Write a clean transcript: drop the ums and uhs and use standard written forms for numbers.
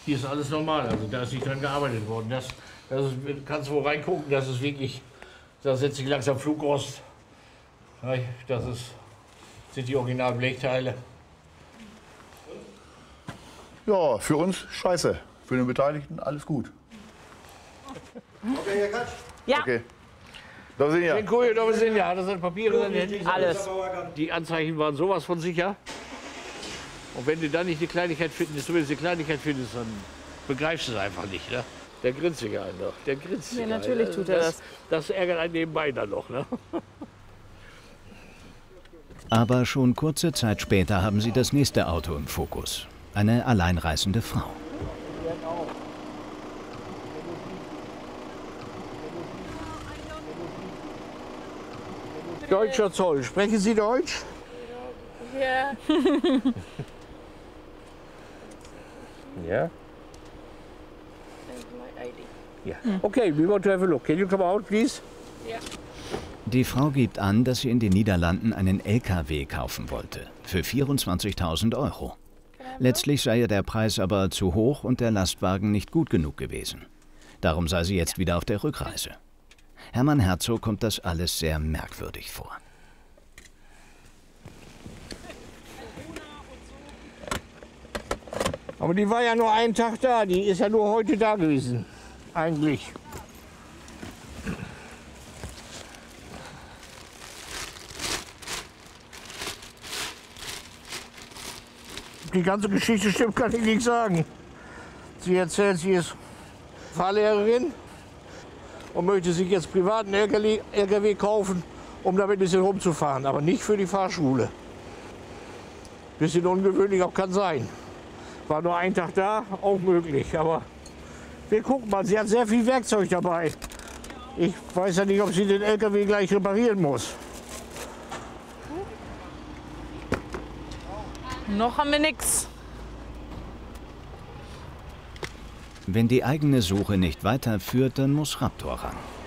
Hier ist alles normal, also da ist nicht dran gearbeitet worden. Kannst du wohl reingucken, das ist wirklich, da setzt sich langsam Flugrost. Sind die Originalblechteile. Ja, für uns scheiße. Für den Beteiligten alles gut. Okay, Herr Katsch? Ja. Okay. Da sind ja. Da sind ja, das sind Papiere, Alles. Die Anzeichen waren sowas von sicher. Und wenn du dann nicht die Kleinigkeit findest, dann begreifst du es einfach nicht. Ne? Der grinst sich einen doch. Der grinst sich. Ja, natürlich tut er das. Das ärgert einen nebenbei dann noch. Ne? Aber schon kurze Zeit später haben sie das nächste Auto im Fokus. Eine alleinreisende Frau. Deutscher Zoll. Sprechen Sie Deutsch? Ja. Ja. Yeah. Okay, we want to have a look. Can you come out, please? Ja. Die Frau gibt an, dass sie in den Niederlanden einen LKW kaufen wollte. Für 24.000 €. Letztlich sei ihr der Preis aber zu hoch und der Lastwagen nicht gut genug gewesen. Darum sei sie jetzt wieder auf der Rückreise. Hermann Herzog kommt das alles sehr merkwürdig vor. Aber die war ja nur einen Tag da, die ist ja nur heute da gewesen, eigentlich. Die ganze Geschichte stimmt, kann ich nicht sagen. Sie erzählt, sie ist Fahrlehrerin und möchte sich jetzt privaten LKW kaufen, um damit ein bisschen rumzufahren, aber nicht für die Fahrschule. Bisschen ungewöhnlich, auch kann sein. War nur ein Tag da, auch möglich, aber wir gucken mal. Sie hat sehr viel Werkzeug dabei. Ich weiß ja nicht, ob sie den LKW gleich reparieren muss. Noch haben wir nichts. Wenn die eigene Suche nicht weiterführt, dann muss Raptor ran.